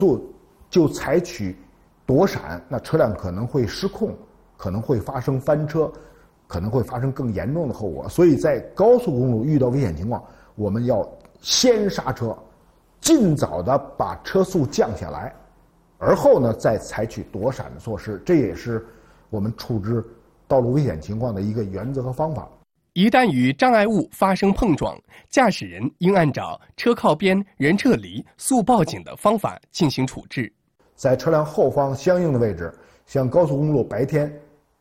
就采取躲闪，那车辆可能会失控，可能会发生翻车，可能会发生更严重的后果。所以在高速公路遇到危险情况，我们要先刹车，尽早的把车速降下来，而后呢再采取躲闪的措施。这也是我们处置道路危险情况的一个原则和方法。 一旦与障碍物发生碰撞，驾驶人应按照车靠边、人撤离、速报警的方法进行处置。 在车辆后方相应的位置，像高速公路白天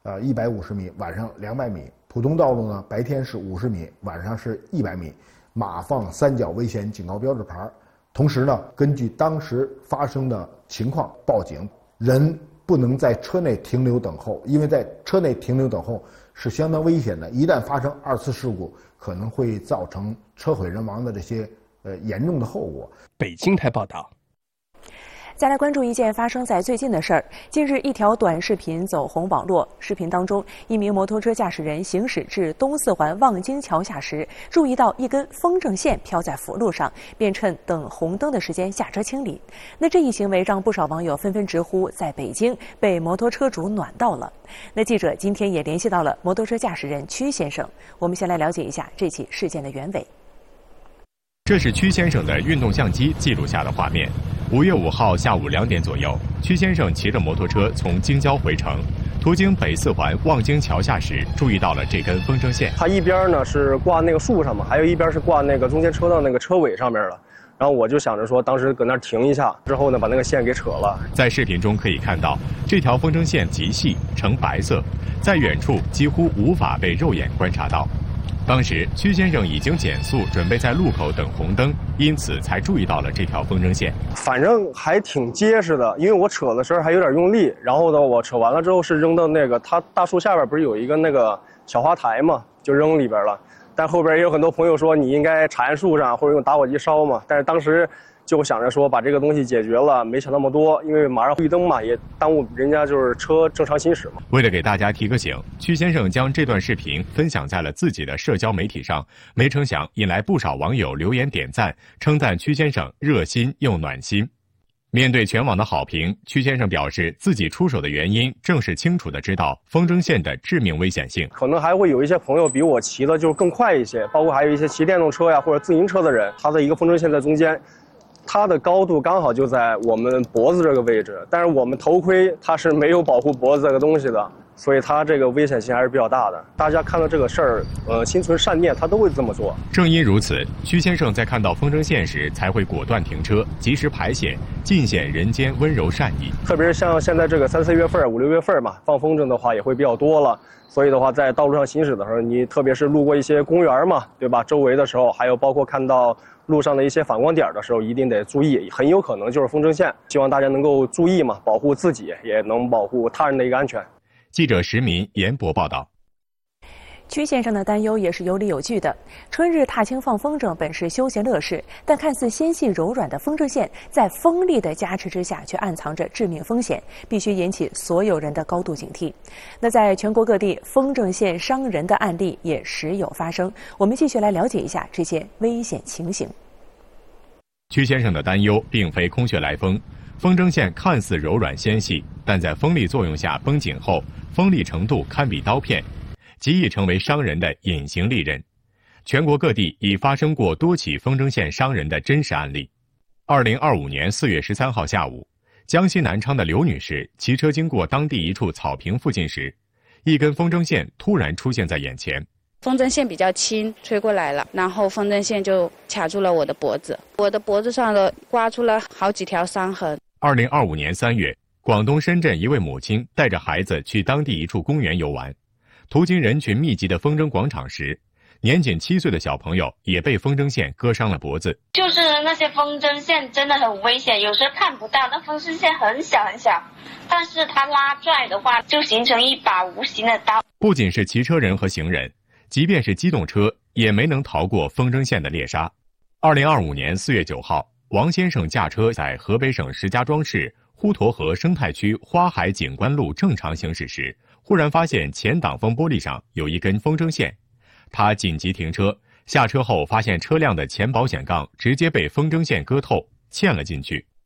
150米，晚上200米；普通道路呢，白天是50米，晚上是100米，码放三角危险警告标志牌。同时呢，根据当时发生的情况报警。人不能在车内停留等候，因为在车内停留等候是相当危险的，一旦发生二次事故，可能会造成车毁人亡的这些严重的后果。 北京台报道。 再来关注一件发生在最近的事儿。近日，一条短视频走红网络。视频当中，一名摩托车驾驶人行驶至东四环望京桥下时，注意到一根风筝线飘在辅路上，便趁等红灯的时间下车清理。那这一行为让不少网友纷纷直呼，在北京被摩托车主暖到了。那记者今天也联系到了摩托车驾驶人曲先生，我们先来了解一下这起事件的原委。 这是曲先生的运动相机记录下的画面。5月5号下午2点左右，曲先生骑着摩托车从京郊回城，途经北四环望京桥下时，注意到了这根风筝线。 它一边呢是挂那个树上嘛，还有一边是挂那个中间车道那个车尾上面了。然后我就想着说，当时搁那儿停一下，之后呢把那个线给扯了。 在视频中可以看到，这条风筝线极细，呈白色，在远处几乎无法被肉眼观察到。当时曲先生已经减速，准备在路口等红灯，因此才注意到了这条风筝线。 反正还挺结实的，因为我扯的时候还有点用力。然后呢，我扯完了之后是扔到那个它大树下边，不是有一个那个小花台嘛，就扔里边了。但后边也有很多朋友说你应该插在树上或者用打火机烧嘛。但是当时就想着说把这个东西解决了，没想那么多，因为马上绿灯嘛，也耽误人家就是车正常行驶嘛。 为了给大家提个醒，曲先生将这段视频分享在了自己的社交媒体上，没成想引来不少网友留言点赞，称赞曲先生热心又暖心。面对全网的好评，曲先生表示自己出手的原因正是清楚地知道风筝线的致命危险性。 可能还会有一些朋友比我骑的就更快一些，包括还有一些骑电动车呀或者自行车的人，他的一个风筝线在中间。它的高度刚好就在我们脖子这个位置，但是我们头盔它是没有保护脖子这个东西的，所以它这个危险性还是比较大的。大家看到这个事儿，心存善念，他都会这么做。 正因如此，曲先生在看到风筝线时才会果断停车，及时排险，尽显人间温柔善意。 特别是像现在这个3、4月份、5、6月份嘛，放风筝的话也会比较多了。所以的话，在道路上行驶的时候，你特别是路过一些公园嘛，对吧？周围的时候，还有包括看到路上的一些反光点的时候，一定得注意，很有可能就是风筝线。希望大家能够注意嘛，保护自己，也能保护他人的一个安全。 记者石民、严博报道。 曲先生的担忧也是有理有据的。春日踏青放风筝本是休闲乐事，但看似纤细柔软的风筝线，在风力的加持之下，却暗藏着致命风险，必须引起所有人的高度警惕。那在全国各地，风筝线伤人的案例也时有发生。我们继续来了解一下这些危险情形。 曲先生的担忧并非空穴来风，风筝线看似柔软纤细，但在风力作用下绷紧后，锋利程度堪比刀片，极易成为伤人的隐形利刃。全国各地已发生过多起风筝线伤人的真实案例。2025年4月13号下午，江西南昌的刘女士骑车经过当地一处草坪附近时，一根风筝线突然出现在眼前。 风筝线比较轻，吹过来了，然后风筝线就卡住了我的脖子，我的脖子上的刮出了好几条伤痕。 2025年3月，广东深圳一位母亲带着孩子去当地一处公园游玩，途经人群密集的风筝广场时，年仅7岁的小朋友也被风筝线割伤了脖子。 就是那些风筝线真的很危险，有时候看不到，那风筝线很小很小，但是它拉拽的话就形成一把无形的刀。 不仅是骑车人和行人，即便是机动车也没能逃过风筝线的猎杀。2025年4月9号，王先生驾车在河北省石家庄市滹沱河生态区花海景观路正常行驶时，忽然发现前挡风玻璃上有一根风筝线，他紧急停车，下车后发现车辆的前保险杠直接被风筝线割透，嵌了进去。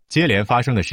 接连发生的事